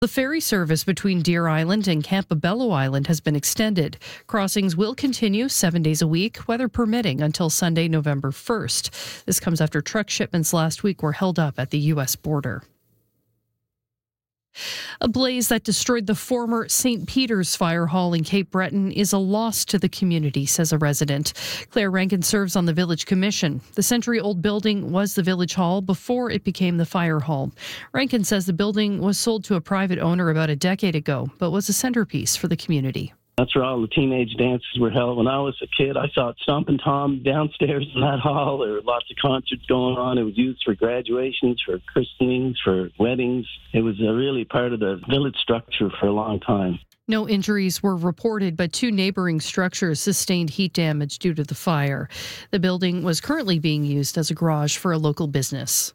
The ferry service between Deer Island and Campobello Island has been extended. Crossings will continue 7 days a week, weather permitting, until Sunday, November 1st. This comes after truck shipments last week were held up at the U.S. border. A blaze that destroyed the former St. Peter's Fire Hall in Cape Breton is a loss to the community, says a resident. Claire Rankin serves on the Village Commission. The century-old building was the Village Hall before it became the Fire Hall. Rankin says the building was sold to a private owner about a decade ago, but was a centerpiece for the community. That's where all the teenage dances were held. When I was a kid, I saw Stompin' Tom downstairs in that hall. There were lots of concerts going on. It was used for graduations, for christenings, for weddings. It was really part of the village structure for a long time. No injuries were reported, but 2 neighboring structures sustained heat damage due to the fire. The building was currently being used as a garage for a local business.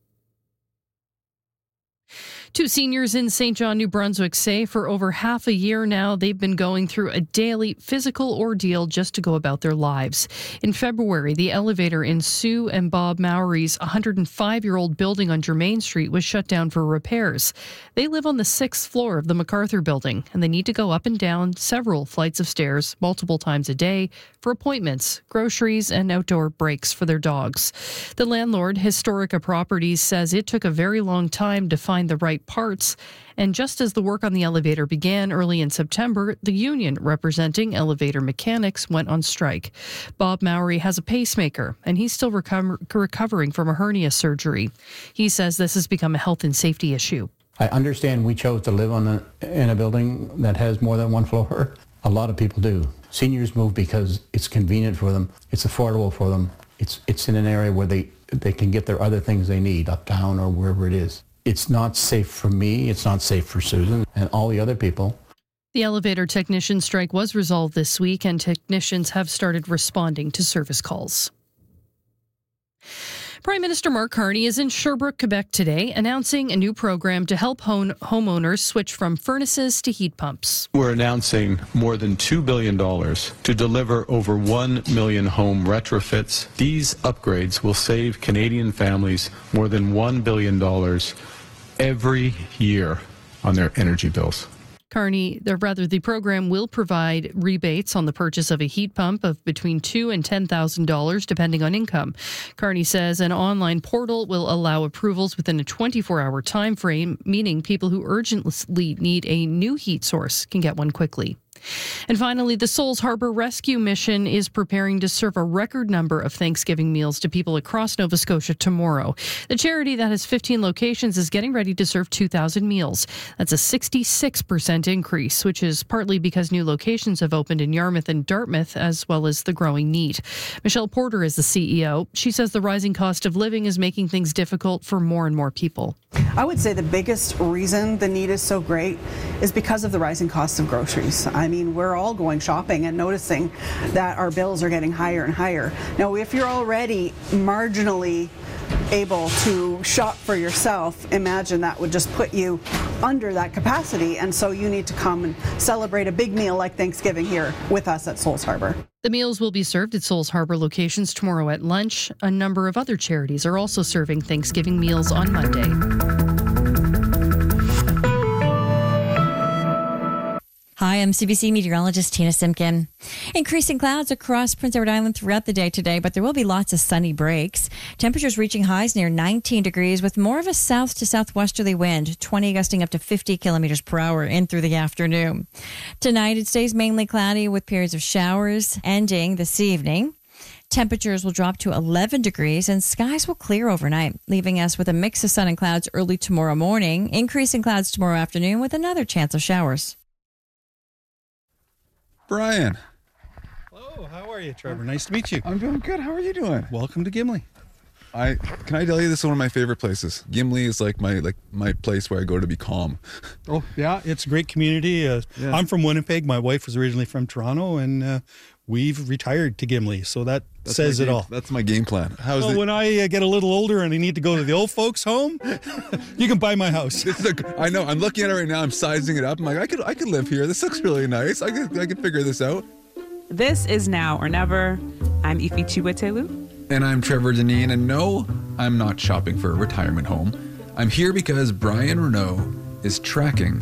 2 seniors in St. John, New Brunswick say for over half a year now, they've been going through a daily physical ordeal just to go about their lives. In February, the elevator in Sue and Bob Mowry's 105-year-old building on Germain Street was shut down for repairs. They live on the 6th floor of the MacArthur building, and they need to go up and down several flights of stairs multiple times a day for appointments, groceries, and outdoor breaks for their dogs. The landlord, Historica Properties, says it took a very long time to find the right parts, and just as the work on the elevator began early in September, the union representing elevator mechanics went on strike. Bob Mowry has a pacemaker, and he's still recovering from a hernia surgery. He says this has become a health and safety issue. I understand we chose to live in a building that has more than 1 floor. A lot of people do. Seniors move because it's convenient for them, it's affordable for them, it's in an area where they can get their other things they need, uptown or wherever it is. It's not safe for me, it's not safe for Susan and all the other people. The elevator technician strike was resolved this week, and technicians have started responding to service calls. Prime Minister Mark Carney is in Sherbrooke, Quebec today, announcing a new program to help homeowners switch from furnaces to heat pumps. We're announcing more than $2 billion to deliver over 1 million home retrofits. These upgrades will save Canadian families more than $1 billion every year on their energy bills. The program will provide rebates on the purchase of a heat pump of between $2,000 and $10,000, depending on income. Carney says an online portal will allow approvals within a 24-hour time frame, meaning people who urgently need a new heat source can get one quickly. And finally, the Souls Harbor Rescue Mission is preparing to serve a record number of Thanksgiving meals to people across Nova Scotia tomorrow. The charity that has 15 locations is getting ready to serve 2,000 meals. That's a 66% increase, which is partly because new locations have opened in Yarmouth and Dartmouth, as well as the growing need. Michelle Porter is the CEO. She says the rising cost of living is making things difficult for more and more people. I would say the biggest reason the need is so great is because of the rising cost of groceries. I mean, we're all going shopping and noticing that our bills are getting higher and higher. Now, if you're already marginally able to shop for yourself, imagine that would just put you under that capacity. And so you need to come and celebrate a big meal like Thanksgiving here with us at Souls Harbor. The meals will be served at Souls Harbor locations tomorrow at lunch. A number of other charities are also serving Thanksgiving meals on Monday. Hi, I'm CBC meteorologist Tina Simkin. Increasing clouds across Prince Edward Island throughout the day today, but there will be lots of sunny breaks. Temperatures reaching highs near 19 degrees with more of a south to southwesterly wind, 20 gusting up to 50 kilometers per hour in through the afternoon. Tonight, it stays mainly cloudy with periods of showers ending this evening. Temperatures will drop to 11 degrees and skies will clear overnight, leaving us with a mix of sun and clouds early tomorrow morning, increasing clouds tomorrow afternoon with another chance of showers. Brian. Hello, how are you, Trevor? Nice to meet you. I'm doing good. How are you doing? Welcome to Gimli. Can I tell you, this is one of my favorite places. Gimli is like my place where I go to be calm. Oh yeah, it's a great community. I'm from Winnipeg. My wife was originally from Toronto, and we've retired to Gimli, so that says it all. That's my game plan. When I get a little older and I need to go to the old folks' home, you can buy my house. I know. I'm looking at it right now. I'm sizing it up. I'm like, I could live here. This looks really nice. I could figure this out. This is Now or Never. I'm Ifi Chiwetelu. And I'm Trevor Deneen. And no, I'm not shopping for a retirement home. I'm here because Brian Renault is tracking